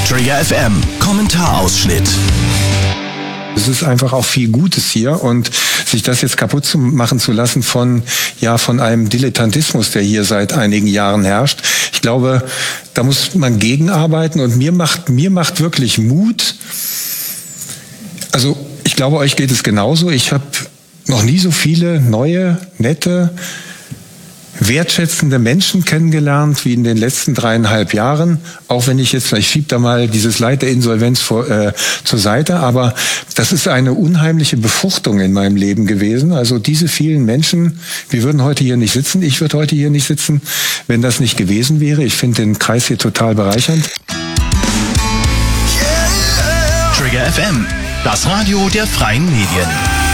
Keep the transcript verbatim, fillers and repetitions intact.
Trigger F M, Kommentarausschnitt. Es ist einfach auch viel Gutes hier und sich das jetzt kaputt zu machen zu lassen von, ja, von einem Dilettantismus, der hier seit einigen Jahren herrscht. Ich glaube, da muss man gegenarbeiten und mir macht, mir macht wirklich Mut. Also, ich glaube, euch geht es genauso. Ich habe noch nie so viele neue, nette, wertschätzende Menschen kennengelernt wie in den letzten dreieinhalb Jahren. Auch wenn ich jetzt, ich schiebe da mal dieses Leid der Insolvenz vor, äh, zur Seite, aber das ist eine unheimliche Befruchtung in meinem Leben gewesen. Also diese vielen Menschen, wir würden heute hier nicht sitzen, ich würde heute hier nicht sitzen, wenn das nicht gewesen wäre. Ich finde den Kreis hier total bereichernd. Trigger F M, das Radio der freien Medien.